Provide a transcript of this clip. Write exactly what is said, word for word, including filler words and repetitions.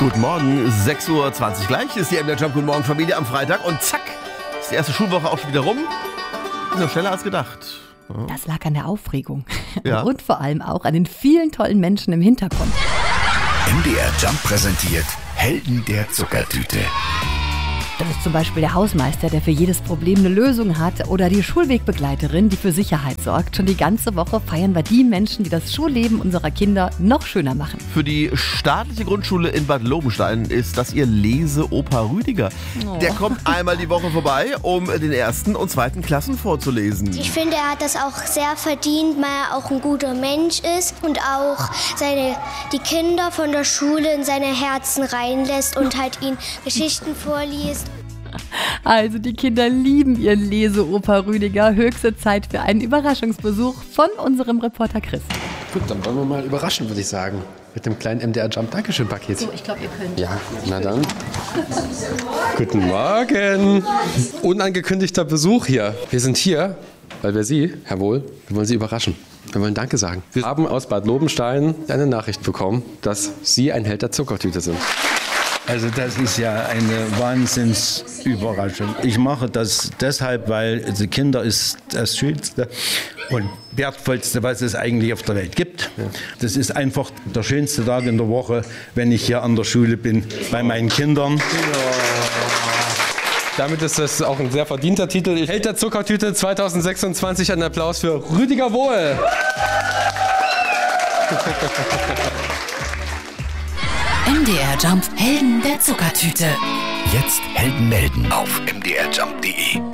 Guten Morgen, sechs Uhr zwanzig gleich ist die M D R Jump. Guten Morgen Familie am Freitag und zack, ist die erste Schulwoche auch schon wieder rum. Ist noch schneller als gedacht. Ja. Das lag an der Aufregung. Ja. Und vor allem auch an den vielen tollen Menschen im Hintergrund. M D R Jump präsentiert Helden der Zuckertüte. Das ist zum Beispiel der Hausmeister, der für jedes Problem eine Lösung hat, oder die Schulwegbegleiterin, die für Sicherheit sorgt. Schon die ganze Woche feiern wir die Menschen, die das Schulleben unserer Kinder noch schöner machen. Für die staatliche Grundschule in Bad Lobenstein ist das ihr Lese-Opa Rüdiger. Oh. Der kommt einmal die Woche vorbei, um den ersten und zweiten Klassen vorzulesen. Ich finde, er hat das auch sehr verdient, weil er auch ein guter Mensch ist und auch seine, die Kinder von der Schule in seine Herzen reinlässt und halt ihnen Geschichten vorliest. Also die Kinder lieben ihren Lese-Opa Rüdiger. Höchste Zeit für einen Überraschungsbesuch von unserem Reporter Chris. Gut, dann wollen wir mal überraschen, würde ich sagen. Mit dem kleinen M D R Jump Dankeschön-Paket. So, ich glaube, ihr könnt. Ja, na dann. Guten Morgen. Unangekündigter Besuch hier. Wir sind hier, weil wir Sie, Herr Wohl, wir wollen Sie überraschen. Wir wollen Danke sagen. Wir haben aus Bad Lobenstein eine Nachricht bekommen, dass Sie ein Held der Zuckertüte sind. Also das ist ja eine Wahnsinnsüberraschung. Ich mache das deshalb, weil die Kinder ist das Schönste und Wertvollste, was es eigentlich auf der Welt gibt. Das ist einfach der schönste Tag in der Woche, wenn ich hier an der Schule bin, bei meinen Kindern. Damit ist das auch ein sehr verdienter Titel. Held der Zuckertüte zwanzig sechsundzwanzig. Ein Applaus für Rüdiger Wohl. M D R Jump, Helden der Zuckertüte. Jetzt Helden melden auf m d r jump punkt d e.